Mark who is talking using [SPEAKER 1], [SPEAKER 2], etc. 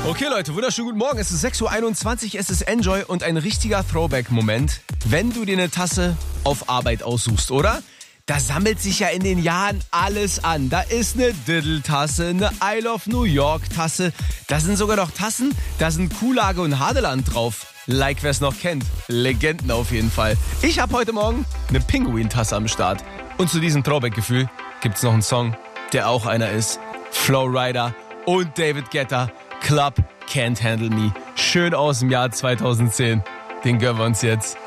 [SPEAKER 1] Okay Leute, wunderschönen guten Morgen. Es ist 6.21 Uhr, es ist Enjoy und ein richtiger Throwback-Moment, wenn du dir eine Tasse auf Arbeit aussuchst, oder? Da sammelt sich ja in den Jahren alles an. Da ist eine Diddle-Tasse, eine Isle of New York-Tasse. Da sind sogar noch Tassen, da sind Kuhlage und Hadeland drauf. Like wer es noch kennt. Legenden auf jeden Fall. Ich habe heute Morgen eine Pinguin-Tasse am Start. Und zu diesem Throwback-Gefühl gibt's noch einen Song, der auch einer ist. Flowrider und David Guetta. Club Can't Handle Me. Schön aus dem Jahr 2010. Den gönnen wir uns jetzt.